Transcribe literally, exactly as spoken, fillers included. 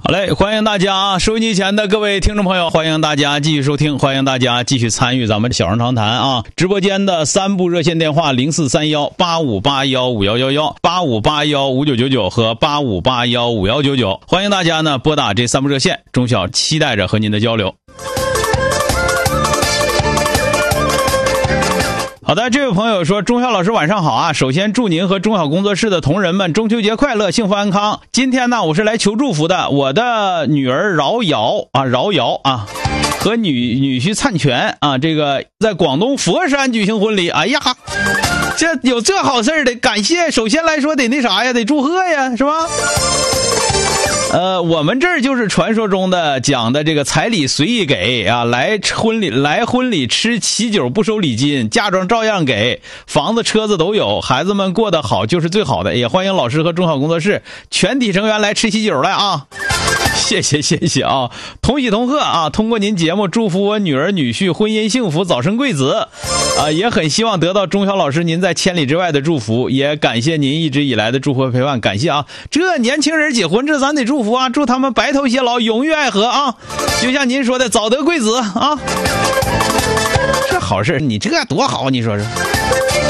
好嘞，欢迎大家啊！收音机前的各位听众朋友，欢迎大家继续收听，欢迎大家继续参与咱们小人长谈啊！直播间的三部热线电话零四三幺八五八幺五幺幺幺、八五八幺五九九九和八五八幺五幺九九，欢迎大家呢拨打这三部热线，钟晓期待着和您的交流。好的，这位朋友说，钟晓老师晚上好啊！首先祝您和钟晓工作室的同仁们中秋节快乐，幸福安康。今天呢，我是来求祝福的，我的女儿饶瑶啊，饶瑶啊，和女女婿灿全啊，这个在广东佛山举行婚礼。哎呀，这有这好事的，感谢。首先来说得那啥呀，得祝贺呀，是吧？呃，我们这儿就是传说中的讲的这个彩礼随意给啊，来婚礼来婚礼吃喜酒不收礼金，嫁妆照样给，房子车子都有，孩子们过得好就是最好的。也欢迎老师和中小工作室全体成员来吃喜酒来啊！谢谢谢谢啊，同喜同贺啊！通过您节目祝福我女儿女婿婚姻幸福，早生贵子啊！也很希望得到钟晓老师您在千里之外的祝福，也感谢您一直以来的祝福和陪伴，感谢啊！这年轻人结婚，这咱得祝福啊，祝他们白头偕老，永浴爱河啊！就像您说的，早得贵子啊！这好事，你这多好，你说说。